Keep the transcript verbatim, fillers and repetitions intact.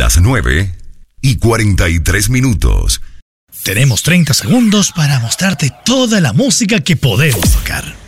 las nueve y cuarenta y tres minutos. Tenemos treinta segundos para mostrarte toda la música que podemos tocar.